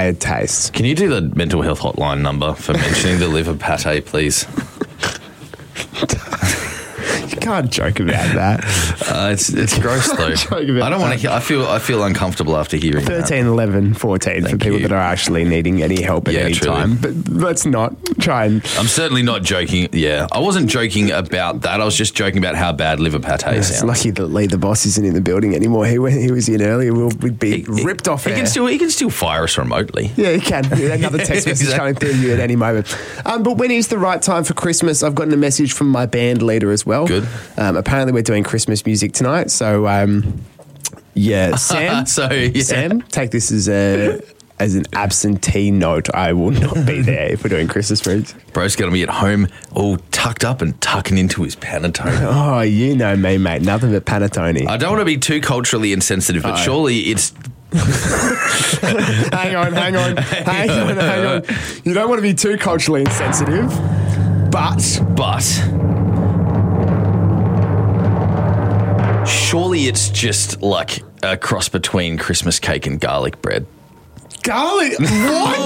acquired taste. Can you do the mental health hotline number for mentioning the liver pate, please? You can't joke about that. It's gross though. I don't want to. I feel uncomfortable after hearing 13, 11, 14 for people that are actually needing any help at any time. But let's not try and... I'm certainly not joking. Yeah, I wasn't joking about that. I was just joking about how bad liver pate sounds. It's lucky that Lee the boss isn't in the building anymore. He was in earlier. We'd be ripped off air. He can still fire us remotely. Yeah, he can. Another text message coming through you at any moment. But when is the right time for Christmas? I've gotten a message from my band leader as well. Good. Apparently we're doing Christmas music tonight. So, Sam, Sam, take this as an absentee note. I will not be there if we're doing Christmas music. Bro's going to be at home all tucked up and tucking into his panettone. Oh, you know me, mate. Nothing but panettone. I don't want to be too culturally insensitive, but surely it's... Hang on. You don't want to be too culturally insensitive, but... Surely it's just like a cross between Christmas cake and garlic bread. Garlic? What?